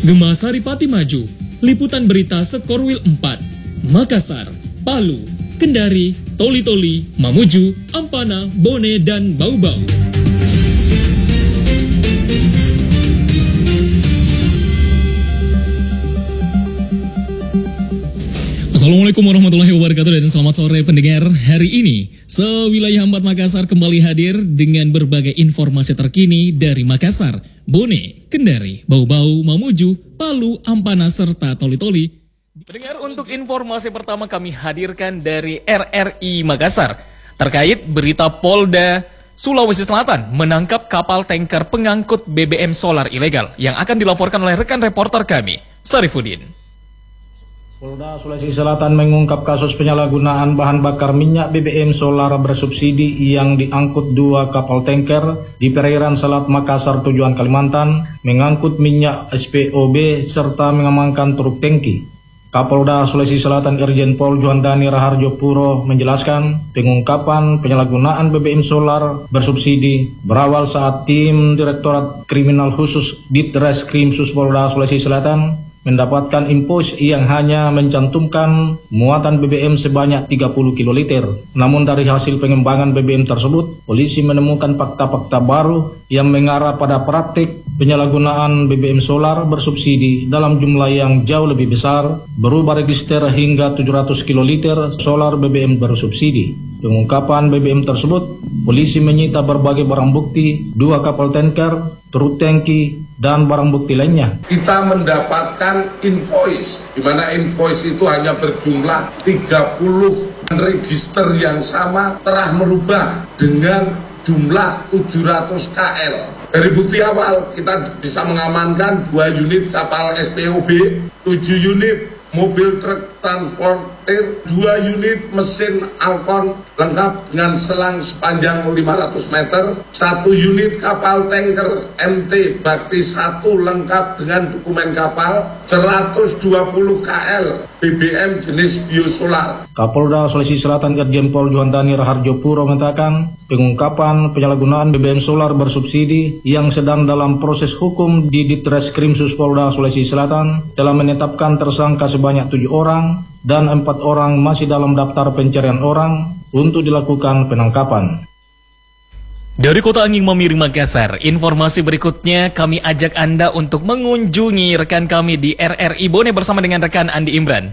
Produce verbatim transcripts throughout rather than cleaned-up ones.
Gema Saripati Maju, liputan berita Skorwil empat, Makassar, Palu, Kendari, Toli-Toli, Mamuju, Ampana, Bone, dan Bau-Bau. Assalamualaikum warahmatullahi wabarakatuh dan selamat sore pendengar. Hari ini, sewilayah empat Makassar kembali hadir dengan berbagai informasi terkini dari Makassar, Bone, Kendari, Bau-Bau, Mamuju, Palu, Ampana, serta Toli-Toli. Pendengar, untuk informasi pertama kami hadirkan dari R R I Makassar terkait berita Polda Sulawesi Selatan menangkap kapal tanker pengangkut B B M solar ilegal yang akan dilaporkan oleh rekan reporter kami, Sarifuddin. Polda Sulawesi Selatan mengungkap kasus penyalahgunaan bahan bakar minyak B B M solar bersubsidi yang diangkut dua kapal tanker di perairan Selat Makassar tujuan Kalimantan, mengangkut minyak S P O B serta mengamankan truk tangki. Kapolda Sulawesi Selatan Irjen Pol Juandani Raharjo Puro menjelaskan pengungkapan penyalahgunaan B B M solar bersubsidi berawal saat tim Direktorat Kriminal Khusus Ditreskrim Suspolda Sulawesi Selatan mendapatkan invoice yang hanya mencantumkan muatan B B M sebanyak tiga puluh kiloliter. Namun dari hasil pengembangan B B M tersebut, polisi menemukan fakta-fakta baru yang mengarah pada praktik penyalahgunaan B B M solar bersubsidi dalam jumlah yang jauh lebih besar, berubah register hingga tujuh ratus kiloliter solar B B M bersubsidi. Pengungkapan B B M tersebut, polisi menyita berbagai barang bukti, dua kapal tanker, truk tangki, dan barang bukti lainnya. Kita mendapatkan invoice, di mana invoice itu hanya berjumlah tiga puluh register yang sama telah merubah dengan jumlah tujuh ratus K L. Dari bukti awal kita bisa mengamankan dua unit kapal S P O B, tujuh unit mobil truk transporter, dua unit mesin Alcon lengkap dengan selang sepanjang lima ratus meter, satu unit kapal tanker M T Bakti satu lengkap dengan dokumen kapal, seratus dua puluh K L B B M jenis biosolar. Kapolda Sulawesi Selatan Irjen Pol Juandani Raharjo Puro mengatakan pengungkapan penyalahgunaan B B M solar bersubsidi yang sedang dalam proses hukum di Ditreskrim Suspolda Sulawesi Selatan telah menetapkan tersangka sebanyak tujuh orang dan empat orang masih dalam daftar pencarian orang untuk dilakukan penangkapan. Dari Kota Anging Mamiri, Makassar, informasi berikutnya kami ajak Anda untuk mengunjungi rekan kami di R R I Bone bersama dengan rekan Andi Imran.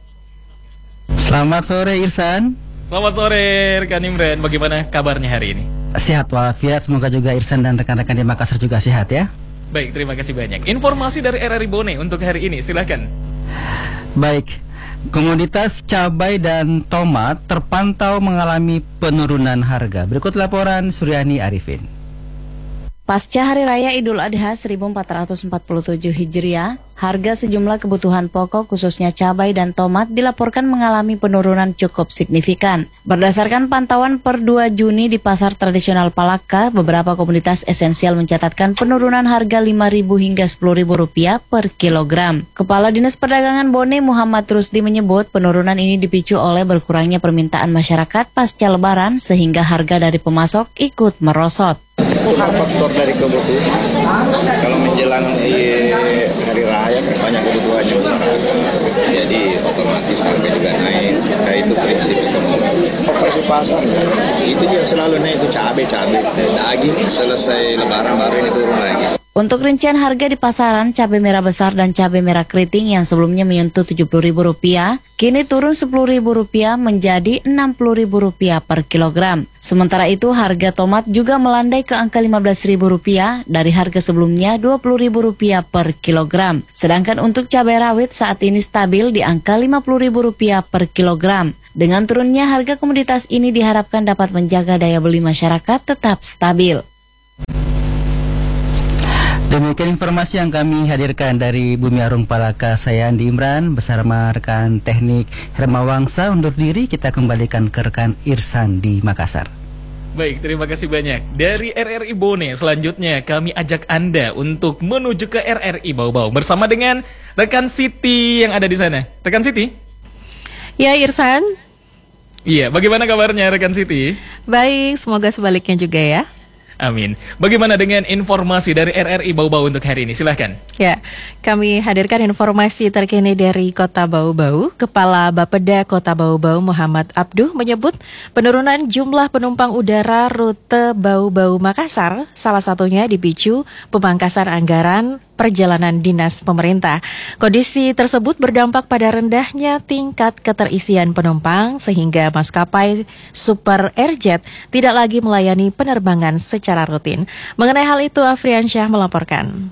Selamat sore Irsan. Selamat sore rekan Imran, bagaimana kabarnya hari ini? Sehat walafiat, semoga juga Irsan dan rekan-rekan di Makassar juga sehat ya. Baik, terima kasih banyak. Informasi dari R R I Bone untuk hari ini, silakan. Baik, komoditas cabai dan tomat terpantau mengalami penurunan harga. Berikut laporan Suryani Arifin. Pasca Hari Raya Idul Adha seribu empat ratus empat puluh tujuh Hijriah, harga sejumlah kebutuhan pokok khususnya cabai dan tomat dilaporkan mengalami penurunan cukup signifikan. Berdasarkan pantauan per dua Juni di Pasar Tradisional Palaka, beberapa komoditas esensial mencatatkan penurunan harga lima ribu hingga sepuluh ribu rupiah per kilogram. Kepala Dinas Perdagangan Bone Muhammad Rusdi menyebut penurunan ini dipicu oleh berkurangnya permintaan masyarakat pasca Lebaran sehingga harga dari pemasok ikut merosot. Itu faktor dari kebutuhan. Kalau menjelang eh, hari raya kan banyak kebutuhannya masyarakat, jadi otomatis harga juga naik. Nah, itu prinsip ekonomi. Operasi pasar itu juga selalu naik, itu cabai-cabai. Daging selesai Lebaran baru ini turun lagi. Untuk rincian harga di pasaran, cabai merah besar dan cabai merah keriting yang sebelumnya menyentuh tujuh puluh ribu rupiah, kini turun sepuluh ribu rupiah menjadi enam puluh ribu rupiah per kilogram. Sementara itu, harga tomat juga melandai ke angka lima belas ribu rupiah dari harga sebelumnya dua puluh ribu rupiah per kilogram. Sedangkan untuk cabai rawit saat ini stabil di angka lima puluh ribu rupiah per kilogram. Dengan turunnya harga komoditas ini diharapkan dapat menjaga daya beli masyarakat tetap stabil. Demikian informasi yang kami hadirkan dari Bumi Arum Palaka. Saya Andi Imran bersama rekan teknik Hermawangsa undur diri. Kita kembalikan ke rekan Irsan di Makassar. Baik, terima kasih banyak. Dari R R I Bone, selanjutnya kami ajak Anda untuk menuju ke R R I Bau-Bau bersama dengan rekan Siti yang ada di sana. Rekan Siti? Ya, Irsan. Iya, bagaimana kabarnya rekan Siti? Baik, semoga sebaliknya juga ya. Amin. Bagaimana dengan informasi dari R R I Bau-Bau untuk hari ini? Silahkan. Ya, kami hadirkan informasi terkini dari Kota Bau-Bau. Kepala Bapeda Kota Bau-Bau Muhammad Abduh menyebut penurunan jumlah penumpang udara rute Bau-Bau Makassar salah satunya dipicu pemangkasan anggaran perjalanan dinas pemerintah. Kondisi tersebut berdampak pada rendahnya tingkat keterisian penumpang sehingga maskapai Super Airjet tidak lagi melayani penerbangan secara rutin. Mengenai hal itu, Afriansyah melaporkan.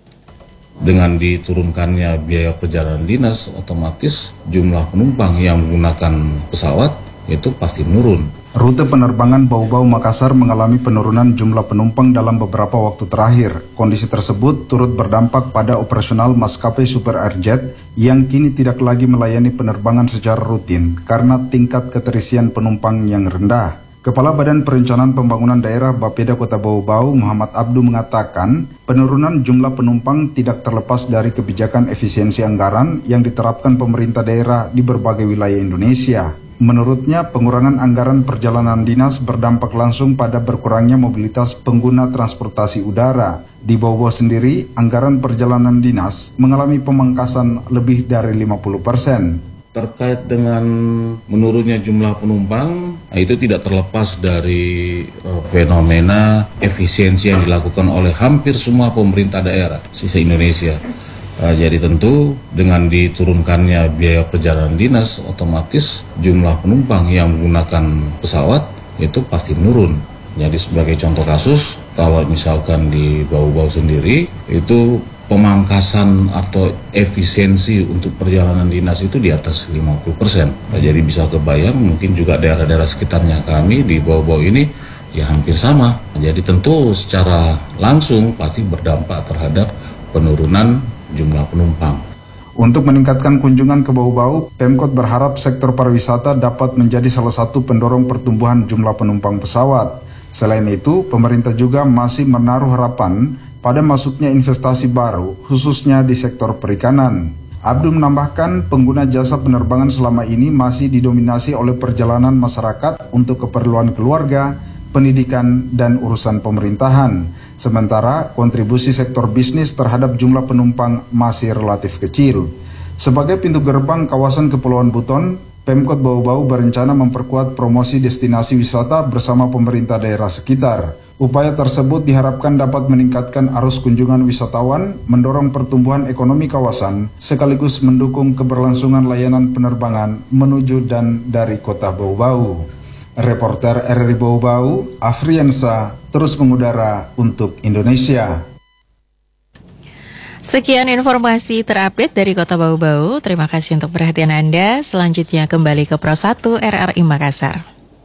Dengan diturunkannya biaya perjalanan dinas, otomatis jumlah penumpang yang menggunakan pesawat itu pasti menurun. Rute penerbangan Bau-Bau Makassar mengalami penurunan jumlah penumpang dalam beberapa waktu terakhir. Kondisi tersebut turut berdampak pada operasional maskapai Super Airjet yang kini tidak lagi melayani penerbangan secara rutin karena tingkat keterisian penumpang yang rendah. Kepala Badan Perencanaan Pembangunan Daerah Bapeda Kota Bau-Bau Muhammad Abduh mengatakan penurunan jumlah penumpang tidak terlepas dari kebijakan efisiensi anggaran yang diterapkan pemerintah daerah di berbagai wilayah Indonesia. Menurutnya, pengurangan anggaran perjalanan dinas berdampak langsung pada berkurangnya mobilitas pengguna transportasi udara. Di Bau-Bau sendiri, anggaran perjalanan dinas mengalami pemangkasan lebih dari lima puluh persen. Terkait dengan menurunnya jumlah penumpang, itu tidak terlepas dari uh, fenomena efisiensi yang dilakukan oleh hampir semua pemerintah daerah sisa Indonesia. Uh, jadi tentu dengan diturunkannya biaya perjalanan dinas, otomatis jumlah penumpang yang menggunakan pesawat itu pasti menurun. Jadi sebagai contoh kasus, kalau misalkan di Bau-Bau sendiri, itu pemangkasan atau efisiensi untuk perjalanan dinas itu di atas lima puluh persen. Nah, jadi bisa kebayang mungkin juga daerah-daerah sekitarnya kami di Bau-Bau ini ya hampir sama. Jadi tentu secara langsung pasti berdampak terhadap penurunan jumlah penumpang. Untuk meningkatkan kunjungan ke Bau-Bau, Pemkot berharap sektor pariwisata dapat menjadi salah satu pendorong pertumbuhan jumlah penumpang pesawat. Selain itu, pemerintah juga masih menaruh harapan pada masuknya investasi baru, khususnya di sektor perikanan. Abdul menambahkan pengguna jasa penerbangan selama ini masih didominasi oleh perjalanan masyarakat untuk keperluan keluarga, pendidikan, dan urusan pemerintahan. Sementara kontribusi sektor bisnis terhadap jumlah penumpang masih relatif kecil. Sebagai pintu gerbang kawasan Kepulauan Buton, Pemkot Bau-Bau berencana memperkuat promosi destinasi wisata bersama pemerintah daerah sekitar. Upaya tersebut diharapkan dapat meningkatkan arus kunjungan wisatawan, mendorong pertumbuhan ekonomi kawasan, sekaligus mendukung keberlangsungan layanan penerbangan menuju dan dari kota Bau-Bau. Reporter R R I Bau-Bau, Afriansa, terus mengudara untuk Indonesia. Sekian informasi terupdate dari Kota Bau-Bau. Terima kasih untuk perhatian Anda. Selanjutnya kembali ke Pro satu R R I Makassar.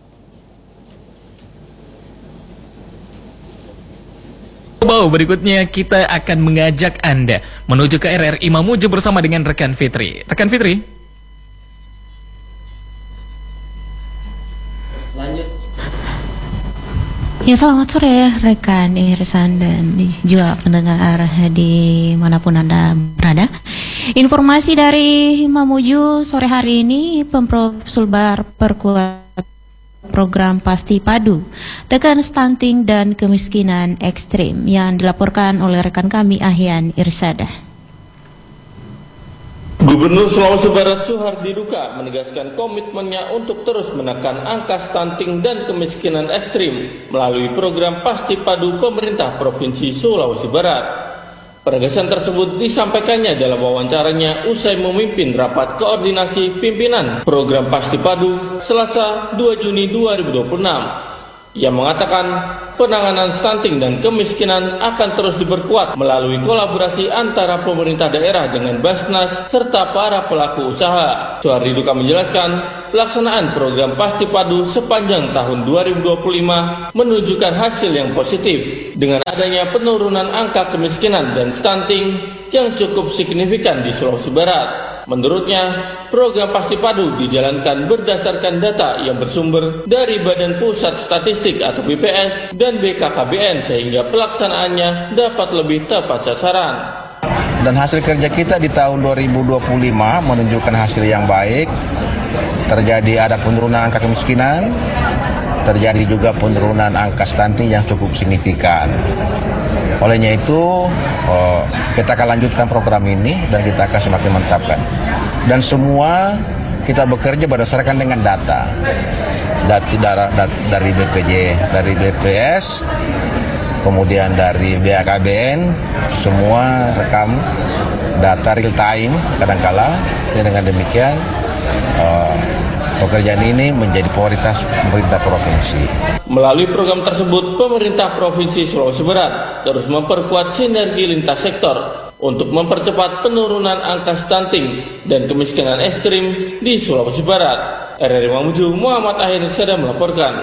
Bau, berikutnya kita akan mengajak Anda menuju ke R R I Mamuju bersama dengan rekan Fitri. Rekan Fitri. Ya, selamat sore rekan Irsan dan juga pendengar di manapun Anda berada. Informasi dari Mamuju sore hari ini, Pemprov Sulbar perkuat program Pasti Padu tekan stunting dan kemiskinan ekstrim yang dilaporkan oleh rekan kami Ahyan Irsada. Gubernur Sulawesi Barat Suhardi Duka menegaskan komitmennya untuk terus menekan angka stunting dan kemiskinan ekstrim melalui program Pasti Padu pemerintah Provinsi Sulawesi Barat. Penegasan tersebut disampaikannya dalam wawancaranya usai memimpin rapat koordinasi pimpinan program Pasti Padu Selasa dua Juni dua ribu dua puluh enam. Ia mengatakan penanganan stunting dan kemiskinan akan terus diperkuat melalui kolaborasi antara pemerintah daerah dengan Basnas serta para pelaku usaha. Suhardi Duka menjelaskan, pelaksanaan program Pasti Padu sepanjang tahun dua ribu dua puluh lima menunjukkan hasil yang positif dengan adanya penurunan angka kemiskinan dan stunting yang cukup signifikan di Sulawesi Barat. Menurutnya, program Pasti Padu dijalankan berdasarkan data yang bersumber dari Badan Pusat Statistik atau B P S dan B K K B N sehingga pelaksanaannya dapat lebih tepat sasaran. Dan hasil kerja kita di tahun dua ribu dua puluh lima menunjukkan hasil yang baik. Terjadi ada penurunan angka kemiskinan, terjadi juga penurunan angka stunting yang cukup signifikan. Olehnya itu, oh, kita akan lanjutkan program ini dan kita akan semakin mantapkan. Dan semua kita bekerja berdasarkan dengan data. Dati dari, dari B P J, dari B P S, kemudian dari B K B N, semua rekam data real time kadangkala. Sehingga dengan demikian, uh, pekerjaan ini menjadi prioritas pemerintah provinsi. Melalui program tersebut, pemerintah Provinsi Sulawesi Barat terus memperkuat sinergi lintas sektor untuk mempercepat penurunan angka stunting dan kemiskinan ekstrim di Sulawesi Barat. R R I Mamuju, Muhammad Ahir sedang melaporkan.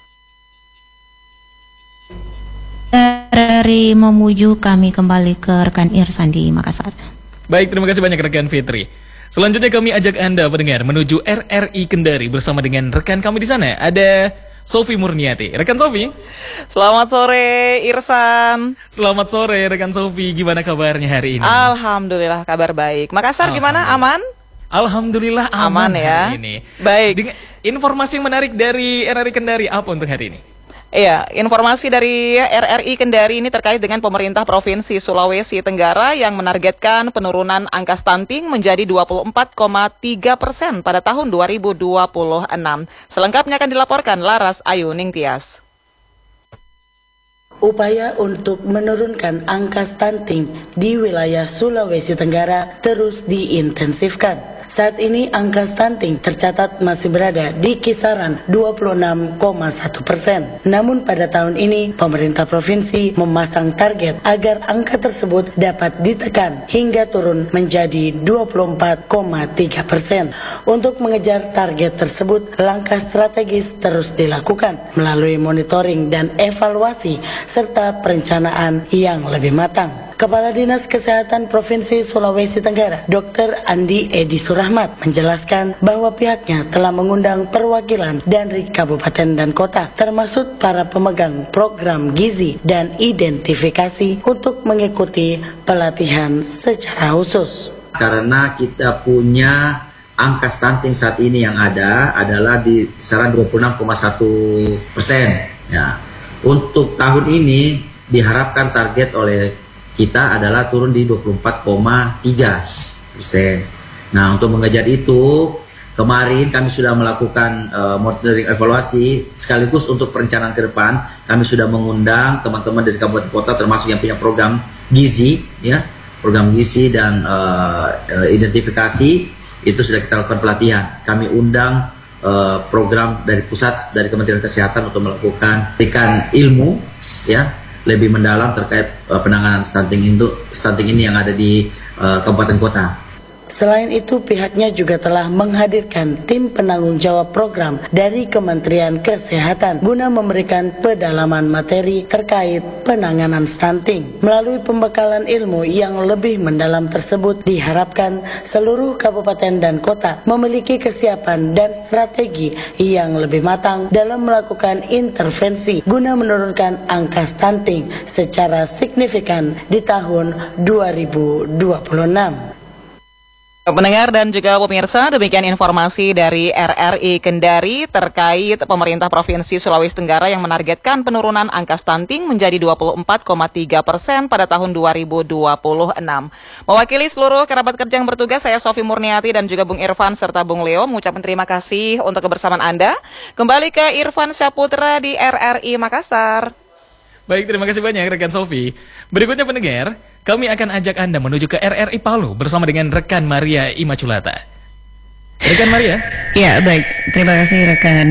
R R I Mamuju, kami kembali ke rekan Irsan di Makassar. Baik, terima kasih banyak rekan Fitri. Selanjutnya kami ajak Anda pendengar menuju R R I Kendari bersama dengan rekan kami di sana. Ada Sofi Murniati. Rekan Sofi. Selamat sore Irsan. Selamat sore rekan Sofi. Gimana kabarnya hari ini? Alhamdulillah kabar baik. Makassar gimana? Aman? Alhamdulillah aman, aman ya. Hari ini. Baik. Dengan informasi yang menarik dari R R I Kendari apa untuk hari ini? Iya, informasi dari R R I Kendari ini terkait dengan pemerintah Provinsi Sulawesi Tenggara yang menargetkan penurunan angka stunting menjadi dua puluh empat koma tiga persen pada tahun dua ribu dua puluh enam. Selengkapnya akan dilaporkan Laras Ayu Ningtyas. Upaya untuk menurunkan angka stunting di wilayah Sulawesi Tenggara terus diintensifkan. Saat ini angka stunting tercatat masih berada di kisaran dua puluh enam koma satu persen. Namun pada tahun ini pemerintah provinsi memasang target agar angka tersebut dapat ditekan hingga turun menjadi dua puluh empat koma tiga persen. Untuk mengejar target tersebut, langkah strategis terus dilakukan melalui monitoring dan evaluasi serta perencanaan yang lebih matang. Kepala Dinas Kesehatan Provinsi Sulawesi Tenggara, Dokter Andi Edi Surahmat, menjelaskan bahwa pihaknya telah mengundang perwakilan dari kabupaten dan kota, termasuk para pemegang program gizi dan identifikasi untuk mengikuti pelatihan secara khusus. Karena kita punya angka stunting saat ini yang ada adalah di kisaran dua puluh enam koma satu persen. Ya. Untuk tahun ini diharapkan target oleh kita adalah turun di dua puluh empat koma tiga persen. Nah, untuk mengejar itu, kemarin kami sudah melakukan uh, monitoring evaluasi, sekaligus untuk perencanaan ke depan, kami sudah mengundang teman-teman dari kabupaten kota, termasuk yang punya program gizi, ya, program gizi dan uh, uh, identifikasi, itu sudah kita lakukan pelatihan. Kami undang uh, program dari pusat, dari Kementerian Kesehatan untuk melakukan berikan ilmu, ya, lebih mendalam terkait uh, penanganan stunting itu stunting ini yang ada di uh, kabupaten kota. Selain itu, pihaknya juga telah menghadirkan tim penanggung jawab program dari Kementerian Kesehatan guna memberikan pendalaman materi terkait penanganan stunting. Melalui pembekalan ilmu yang lebih mendalam tersebut, diharapkan seluruh kabupaten dan kota memiliki kesiapan dan strategi yang lebih matang dalam melakukan intervensi guna menurunkan angka stunting secara signifikan di tahun dua ribu dua puluh enam. Pendengar dan juga pemirsa, demikian informasi dari R R I Kendari terkait pemerintah Provinsi Sulawesi Tenggara yang menargetkan penurunan angka stunting menjadi dua puluh empat koma tiga persen pada tahun dua ribu dua puluh enam. Mewakili seluruh kerabat kerja yang bertugas, saya Sofi Murniati dan juga Bung Irfan serta Bung Leo mengucapkan terima kasih untuk kebersamaan Anda. Kembali ke Irfan Syaputra di R R I Makassar. Baik, terima kasih banyak rekan Sofi. Berikutnya pendengar, kami akan ajak Anda menuju ke R R I Palu bersama dengan rekan Maria Imaculata. Rekan Maria? Ya, baik. Terima kasih rekan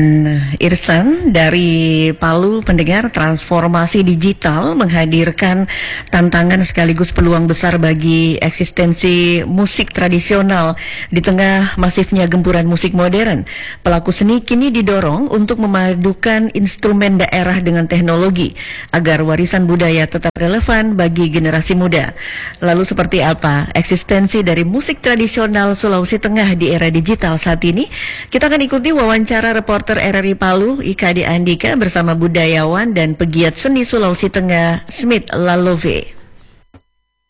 Irsan dari Palu. Pendengar, transformasi digital menghadirkan tantangan sekaligus peluang besar bagi eksistensi musik tradisional di tengah masifnya gempuran musik modern. Pelaku seni kini didorong untuk memadukan instrumen daerah dengan teknologi agar warisan budaya tetap relevan bagi generasi muda. Lalu seperti apa eksistensi dari musik tradisional Sulawesi Tengah di era digital saat ini? Kita akan ikuti wawancara reporter R R I Palu Ika D. Andika bersama budayawan dan pegiat seni Sulawesi Tengah Smith Lalove.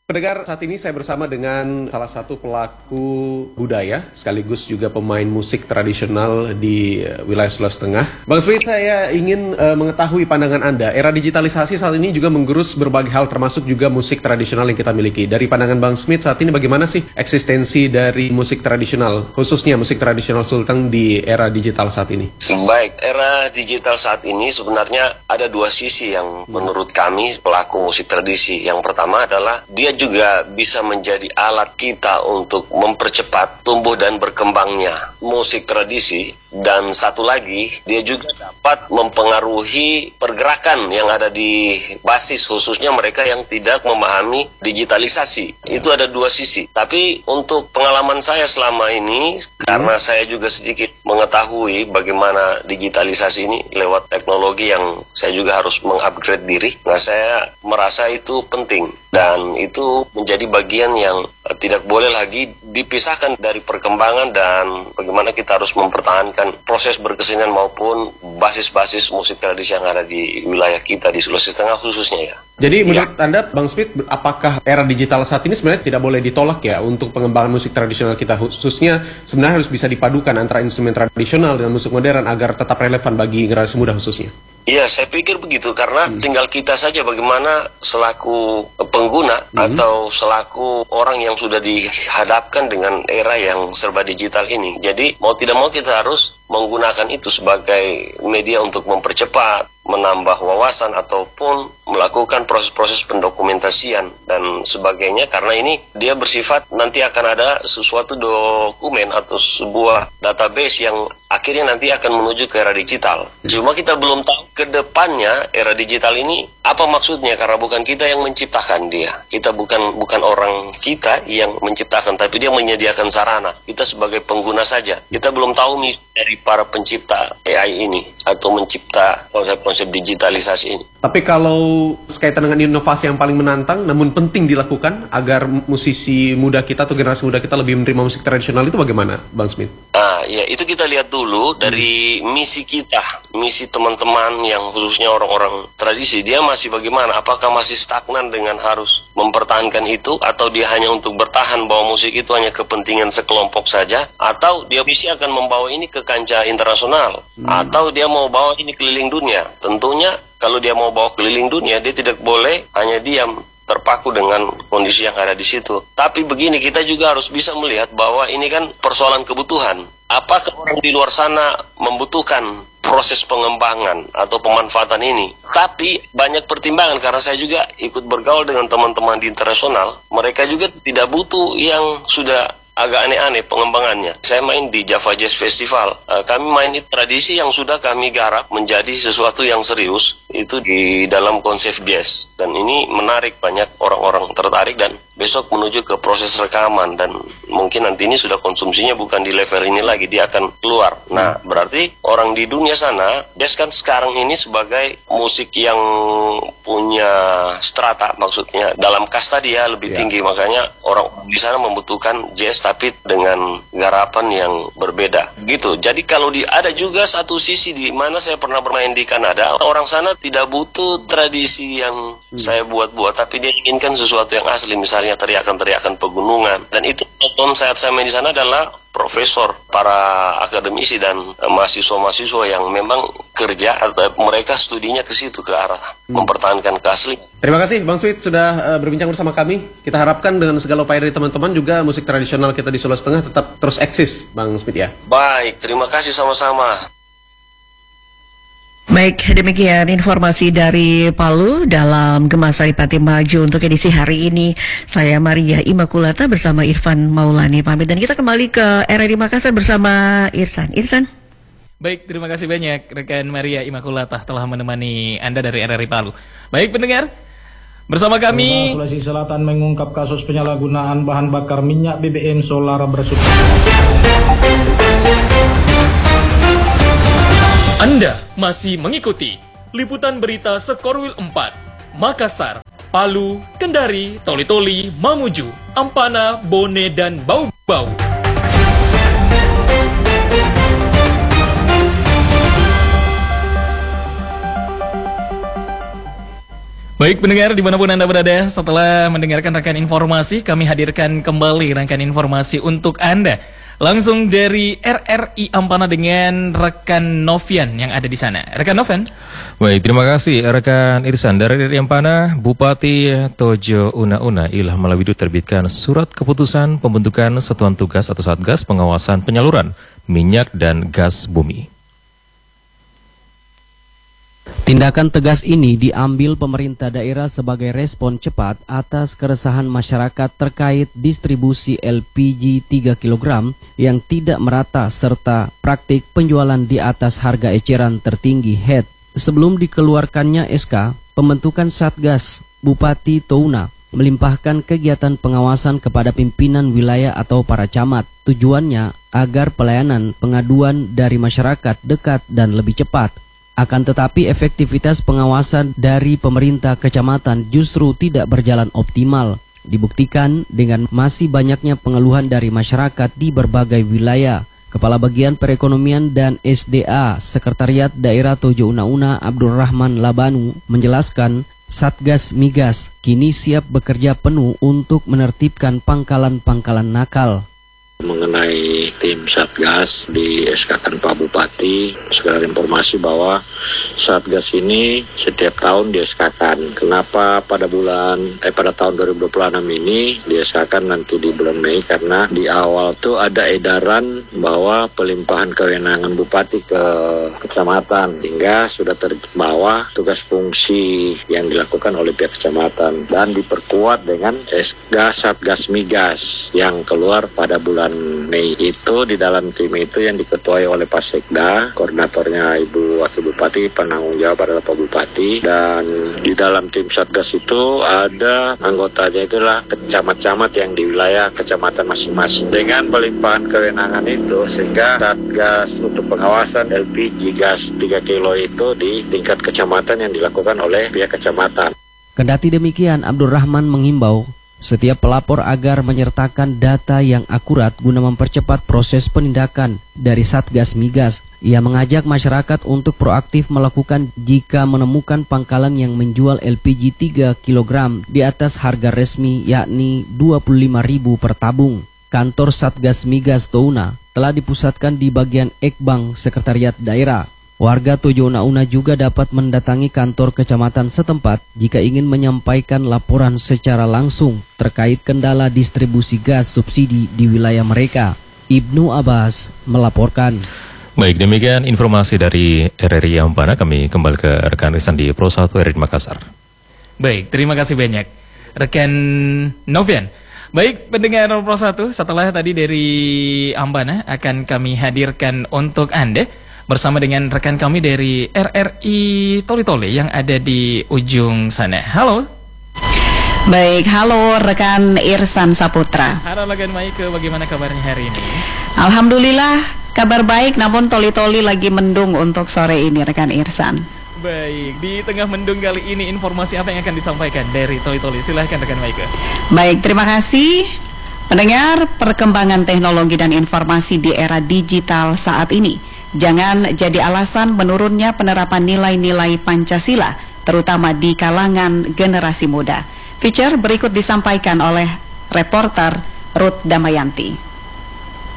Pendengar, saat ini saya bersama dengan salah satu pelaku budaya sekaligus juga pemain musik tradisional di uh, wilayah Sulawesi Tengah. Bang Smith, saya ingin uh, mengetahui pandangan Anda. Era digitalisasi saat ini juga menggerus berbagai hal termasuk juga musik tradisional yang kita miliki. Dari pandangan Bang Smith saat ini bagaimana sih eksistensi dari musik tradisional, khususnya musik tradisional Sulteng di era digital saat ini? Baik, era digital saat ini sebenarnya ada dua sisi yang menurut kami pelaku musik tradisi. Yang pertama adalah dia juga bisa menjadi alat kita untuk mempercepat tumbuh dan berkembangnya musik tradisi, dan satu lagi dia juga dapat mempengaruhi pergerakan yang ada di basis, khususnya mereka yang tidak memahami digitalisasi. Itu ada dua sisi. Tapi untuk pengalaman saya selama ini, karena saya juga sedikit mengetahui bagaimana digitalisasi ini lewat teknologi yang saya juga harus mengupgrade diri, nah saya merasa itu penting. Dan itu menjadi bagian yang tidak boleh lagi dipisahkan dari perkembangan dan bagaimana kita harus mempertahankan proses berkesenian maupun basis-basis musik tradisi yang ada di wilayah kita di Sulawesi Tengah khususnya ya. Jadi menurut ya. Anda, Bang Smith, apakah era digital saat ini sebenarnya tidak boleh ditolak ya untuk pengembangan musik tradisional kita, khususnya sebenarnya harus bisa dipadukan antara instrumen tradisional dengan musik modern agar tetap relevan bagi generasi muda khususnya? Iya, saya pikir begitu, karena hmm. tinggal kita saja bagaimana selaku pengguna hmm. atau selaku orang yang sudah dihadapkan dengan era yang serba digital ini. Jadi mau tidak mau kita harus menggunakan itu sebagai media untuk mempercepat, menambah wawasan ataupun melakukan proses-proses pendokumentasian dan sebagainya, karena ini dia bersifat nanti akan ada sesuatu dokumen atau sebuah database yang akhirnya nanti akan menuju ke era digital. Cuma kita belum tahu ke depannya era digital ini apa maksudnya, karena bukan kita yang menciptakan dia. Kita bukan bukan orang kita yang menciptakan, tapi dia menyediakan sarana. Kita sebagai pengguna saja. Kita belum tahu misi dari para pencipta A I ini atau mencipta konsep-konsep digitalisasi ini. Tapi kalau sekaitan dengan inovasi yang paling menantang namun penting dilakukan agar musisi muda kita atau generasi muda kita lebih menerima musik tradisional itu bagaimana, Bang Smith? Ah, ya itu kita lihat dulu dari misi kita, misi teman-teman yang khususnya orang-orang tradisi, dia masih bagaimana? Apakah masih stagnan dengan harus mempertahankan itu, atau dia hanya untuk bertahan bahwa musik itu hanya kepentingan sekelompok saja, atau dia misi akan membawa ini ke kancah internasional, hmm. atau dia mau bawa ini keliling dunia? Tentunya kalau dia mau bawa keliling dunia, dia tidak boleh hanya diam terpaku dengan kondisi yang ada di situ. Tapi begini, kita juga harus bisa melihat bahwa ini kan persoalan kebutuhan. Apakah orang di luar sana membutuhkan proses pengembangan atau pemanfaatan ini? Tapi banyak pertimbangan, karena saya juga ikut bergaul dengan teman-teman di internasional. Mereka juga tidak butuh yang sudah agak aneh-aneh pengembangannya. Saya main di Java Jazz Festival. Uh, kami main itu tradisi yang sudah kami garap menjadi sesuatu yang serius. Itu di dalam konsep jazz. Dan ini menarik, banyak orang-orang tertarik, dan besok menuju ke proses rekaman. Dan mungkin nanti ini sudah konsumsinya bukan di level ini lagi, dia akan keluar. Nah, berarti orang di dunia sana, jazz kan sekarang ini sebagai musik yang punya strata, maksudnya dalam kasta dia lebih yeah. tinggi. Makanya orang di sana membutuhkan jazz tapi dengan garapan yang berbeda gitu. Jadi kalau di, ada juga satu sisi di mana saya pernah bermain di Kanada, orang sana tidak butuh tradisi yang hmm. saya buat-buat, tapi dia inginkan sesuatu yang asli, misalnya teriakan-teriakan pegunungan. Dan itu tonton saat saya main di sana adalah profesor, para akademisi dan mahasiswa-mahasiswa yang memang kerja atau mereka studinya ke situ, ke arah hmm. mempertahankan keaslian. Terima kasih Bang Smith sudah uh, berbincang bersama kami. Kita harapkan dengan segala upaya dari teman-teman juga musik tradisional kita di Sulawesi Tengah tetap terus eksis, Bang Smith ya. Baik, terima kasih sama-sama. Baik, demikian informasi dari Palu dalam Gemah Saripati Maju untuk edisi hari ini. Saya Maria Imakulata bersama Irfan Maulani pamit, dan kita kembali ke R R I Makassar bersama Irsan. Irsan. Baik, terima kasih banyak rekan Maria Imakulata telah menemani Anda dari R R I Palu. Baik pendengar, bersama kami Sulawesi Selatan mengungkap kasus penyalahgunaan bahan bakar minyak B B M solar bersubsidi. Anda masih mengikuti liputan berita Sekorwil empat, Makassar, Palu, Kendari, Toli-Toli, Mamuju, Ampana, Bone, dan Bau-Bau. Baik pendengar dimanapun Anda berada, setelah mendengarkan rangkaian informasi, kami hadirkan kembali rangkaian informasi untuk Anda. Langsung dari R R I Ampana dengan rekan Novian yang ada di sana. Rekan Novian. Baik, terima kasih rekan Irsan. Dari R R I Ampana, Bupati Tojo Una Una Ilham Malawidu terbitkan surat keputusan pembentukan Satuan Tugas atau Satgas Pengawasan Penyaluran Minyak dan Gas Bumi. Tindakan tegas ini diambil pemerintah daerah sebagai respon cepat atas keresahan masyarakat terkait distribusi L P G tiga kilogram yang tidak merata serta praktik penjualan di atas harga eceran tertinggi H E D. Sebelum dikeluarkannya S K, pembentukan Satgas, Bupati Touna melimpahkan kegiatan pengawasan kepada pimpinan wilayah atau para camat. Tujuannya agar pelayanan pengaduan dari masyarakat dekat dan lebih cepat. Akan tetapi efektivitas pengawasan dari pemerintah kecamatan justru tidak berjalan optimal. Dibuktikan dengan masih banyaknya pengeluhan dari masyarakat di berbagai wilayah. Kepala Bagian Perekonomian dan S D A Sekretariat Daerah Tojo Una Una Abdurrahman Labanu menjelaskan Satgas Migas kini siap bekerja penuh untuk menertibkan pangkalan-pangkalan nakal. Mengenai tim Satgas di S K-kan Pak Bupati, segala informasi bahwa Satgas ini setiap tahun di S K-kan. Kenapa pada bulan eh pada tahun dua ribu dua puluh enam ini di S K-kan nanti di bulan Mei? Karena di awal tuh ada edaran bahwa pelimpahan kewenangan Bupati ke kecamatan hingga sudah terbawa tugas fungsi yang dilakukan oleh pihak kecamatan dan diperkuat dengan S K Satgas Migas yang keluar pada bulan Mei itu. Di dalam tim itu yang diketuai oleh Pak Sekda, koordinatornya Ibu Wakil Bupati, penanggung jawab adalah Pak Bupati, dan di dalam tim Satgas itu ada anggotanya itulah kecamat-camat yang di wilayah kecamatan masing-masing. Dengan pelimpahan kewenangan itu sehingga Satgas untuk pengawasan L P G gas tiga kilo itu di tingkat kecamatan yang dilakukan oleh pihak kecamatan. Kendati demikian, Abdurrahman menghimbau setiap pelapor agar menyertakan data yang akurat guna mempercepat proses penindakan dari Satgas Migas. Ia mengajak masyarakat untuk proaktif melakukan jika menemukan pangkalan yang menjual L P G tiga kilogram di atas harga resmi yakni dua puluh lima ribu per tabung. Kantor Satgas Migas Touna telah dipusatkan di bagian Ekbang Sekretariat Daerah. Warga Tojo Una Una juga dapat mendatangi kantor kecamatan setempat jika ingin menyampaikan laporan secara langsung terkait kendala distribusi gas subsidi di wilayah mereka. Ibnu Abbas melaporkan. Baik, demikian informasi dari R R I Ampana. Kami kembali ke rekan Irsan di Pro satu R R I Makassar. Baik, terima kasih banyak rekan Novian. Baik, pendengar Pro satu, setelah tadi dari Ampana akan kami hadirkan untuk Anda bersama dengan rekan kami dari R R I Toli-Toli yang ada di ujung sana. Halo. Baik, halo rekan Irsan Saputra. Halo rekan Maike, bagaimana kabarnya hari ini? Alhamdulillah, kabar baik, namun Toli-Toli lagi mendung untuk sore ini rekan Irsan. Baik, di tengah mendung kali ini informasi apa yang akan disampaikan dari Toli-Toli? Silahkan rekan Maike. Baik, terima kasih. Mendengar perkembangan teknologi dan informasi di era digital saat ini jangan jadi alasan menurunnya penerapan nilai-nilai Pancasila, terutama di kalangan generasi muda. Feature berikut disampaikan oleh reporter Ruth Damayanti.